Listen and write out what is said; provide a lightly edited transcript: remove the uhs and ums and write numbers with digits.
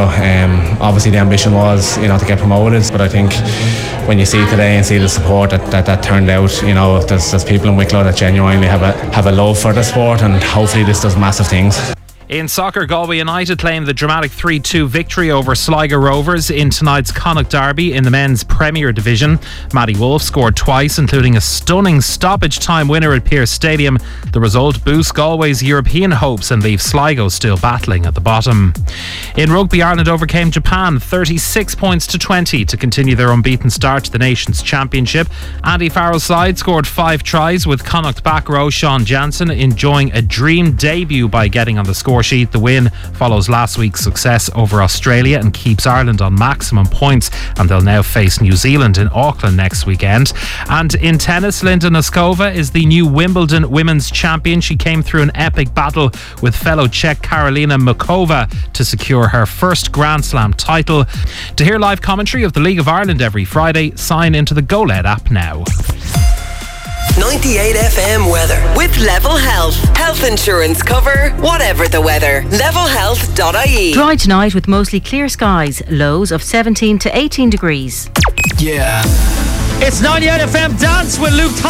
Obviously the ambition was, to get promoted, but I think when you see today and see the support that turned out, there's people in Wicklow that genuinely have a love for the sport, and hopefully this does massive things. In soccer, Galway United claimed the dramatic 3-2 victory over Sligo Rovers in tonight's Connacht Derby in the men's Premier Division. Matty Wolfe scored twice, including a stunning stoppage time winner at Pearse Stadium. The result boosts Galway's European hopes and leaves Sligo still battling at the bottom. In rugby, Ireland overcame Japan 36 points to 20 to continue their unbeaten start to the Nations Championship. Andy Farrell's side scored 5 tries, with Connacht back row Sean Jansen enjoying a dream debut by getting on the score sheet. The win follows last week's success over Australia and keeps Ireland on maximum points, and they'll now face New Zealand in Auckland next weekend. And in tennis, Linda Noskova is the new Wimbledon women's champion. She came through an epic battle with fellow Czech Karolina Mukova to secure her first Grand Slam title. To hear live commentary of the League of Ireland every Friday, sign into the GoLed app now. 98 FM weather with Level Health. Health insurance cover, whatever the weather. Levelhealth.ie. Dry tonight with mostly clear skies. Lows of 17 to 18 degrees. Yeah. It's 98 FM Dance with Luke